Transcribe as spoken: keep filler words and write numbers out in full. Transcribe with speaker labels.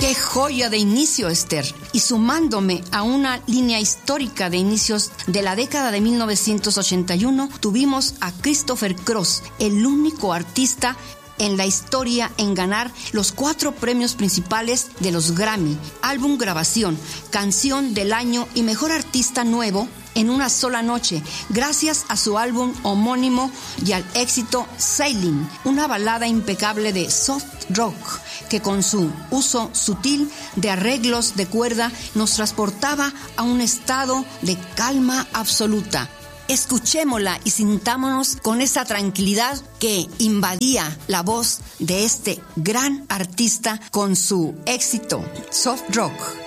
Speaker 1: ¡Qué joya de inicio, Esther! Y sumándome a una línea histórica de inicios de la década de mil novecientos ochenta y uno, tuvimos a Christopher Cross, el único artista en la historia en ganar los cuatro premios principales de los Grammy: álbum grabación, canción del año y mejor artista nuevo en una sola noche, gracias a su álbum homónimo y al éxito Sailing, una balada impecable de soft rock que con su uso sutil de arreglos de cuerda nos transportaba a un estado de calma absoluta. Escuchémosla y sintámonos con esa tranquilidad que invadía la voz de este gran artista con su éxito soft rock.